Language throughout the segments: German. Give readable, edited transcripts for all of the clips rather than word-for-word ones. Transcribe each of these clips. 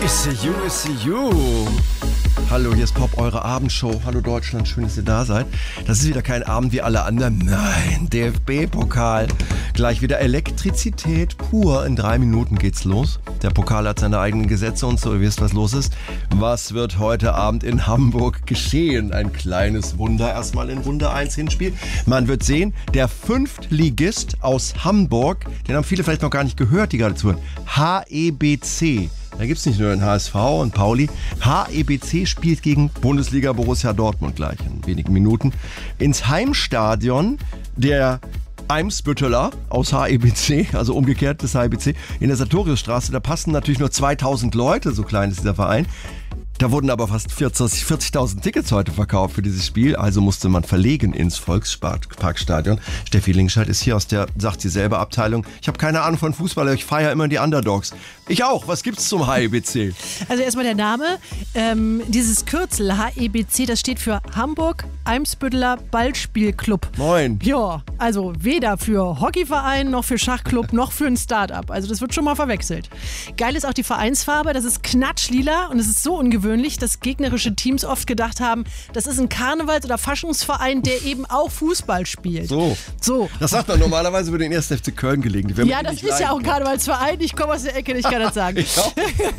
See you. Hallo, hier ist Pop, eure Abendshow. Hallo Deutschland, schön, dass ihr da seid. Das ist wieder kein Abend wie alle anderen. Nein, DFB-Pokal. Gleich wieder Elektrizität pur. In 3 Minuten geht's los. Der Pokal hat seine eigenen Gesetze und so, ihr wisst, was los ist. Was wird heute Abend in Hamburg geschehen? Ein kleines Wunder. Erstmal in Runde 1 Hinspiel. Man wird sehen, der Fünftligist aus Hamburg, den haben viele vielleicht noch gar nicht gehört, die gerade zuhören. HEBC. Da gibt es nicht nur den HSV und Pauli. HEBC spielt gegen Bundesliga Borussia Dortmund gleich in wenigen Minuten. Ins Heimstadion der Eimsbütteler aus HEBC, also umgekehrt des HEBC, in der Sartoriusstraße. Da passen natürlich nur 2000 Leute, so klein ist dieser Verein. Da wurden aber fast 40.000 Tickets heute verkauft für dieses Spiel, also musste man verlegen ins Volksparkstadion. Steffi Lingscheid ist hier aus der, sagt sie selber, Abteilung. Ich habe keine Ahnung von Fußball, aber ich feiere immer die Underdogs. Ich auch. Was gibt's zum HEBC? Also erstmal der Name. Dieses Kürzel HEBC, das steht für Hamburg Eimsbütteler Ballspielclub. Moin. Ja, also weder für Hockeyverein noch für Schachclub noch für ein Start-up. Also das wird schon mal verwechselt. Geil ist auch die Vereinsfarbe. Das ist knatschlila und es ist so ungewöhnlich, dass gegnerische Teams oft gedacht haben, das ist ein Karnevals- oder Faschungsverein, der eben auch Fußball spielt. So. Das sagt man normalerweise über den 1. FC Köln gelegen. Ja, das ist ja auch ein Karnevalsverein. Ich komme aus der Ecke, ich kann das sagen. Ich auch.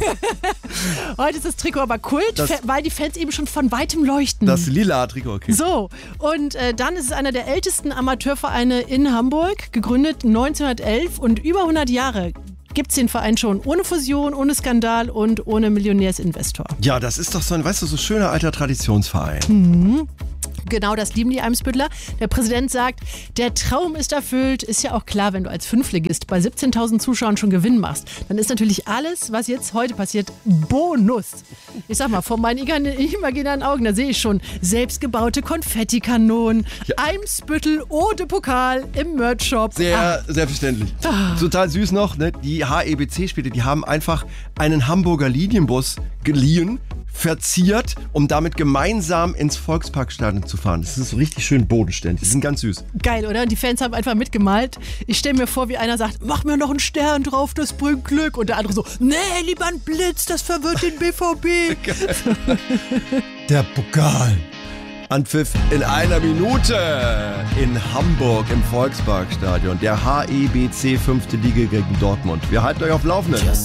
Heute ist das Trikot aber Kult, weil die Fans eben schon von weitem leuchten. Das lila Trikot, okay. So, und dann ist es einer der ältesten Amateurvereine in Hamburg, gegründet 1911 und über 100 Jahre gibt es den Verein schon ohne Fusion, ohne Skandal und ohne Millionärsinvestor. Ja, das ist doch so ein, weißt du, so schöner alter Traditionsverein. Genau, das lieben die Eimsbüttler. Der Präsident sagt, der Traum ist erfüllt. Ist ja auch klar, wenn du als Fünftligist bei 17.000 Zuschauern schon Gewinn machst, dann ist natürlich alles, was jetzt heute passiert, Bonus. Ich sag mal, vor meinen imaginären Augen, da sehe ich schon selbstgebaute Konfettikanonen, ja. Eimsbüttel ohne Pokal im Merch-Shop. Sehr selbstverständlich. Total süß noch, ne? Die HEBC-Spieler, die haben einfach einen Hamburger Linienbus geliehen, verziert, um damit gemeinsam ins Volksparkstadion zu fahren. Das ist so richtig schön bodenständig. Die sind ganz süß. Geil, oder? Und die Fans haben einfach mitgemalt. Ich stelle mir vor, wie einer sagt, mach mir noch einen Stern drauf, das bringt Glück. Und der andere so, nee, lieber ein Blitz, das verwirrt den BVB. Der Pokal. Anpfiff in 1 Minute in Hamburg im Volksparkstadion. Der HEBC 5. Liga gegen Dortmund. Wir halten euch auf dem Laufenden.